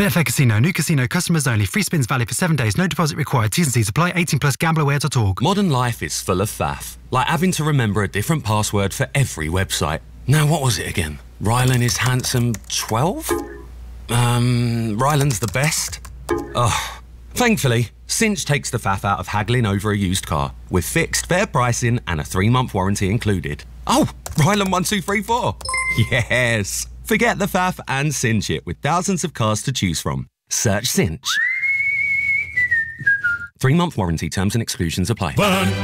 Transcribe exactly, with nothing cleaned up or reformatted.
Betfair Casino. New casino customers only. Free spins valid for seven days. No deposit required. T's and C's apply. eighteen plus gambler aware dot org. Modern life is full of faff. Like having to remember a different password for every website. Now, what was it again? Rylan is handsome twelve? Um, Rylan's the best? Oh. Thankfully, Cinch takes the faff out of haggling over a used car, with fixed, fair pricing and a three-month warranty included. Oh, Rylan one two three four. Yes! Forget the faff and cinch it with thousands of cars to choose from. Search Cinch. Three-month warranty terms and exclusions apply. Burn.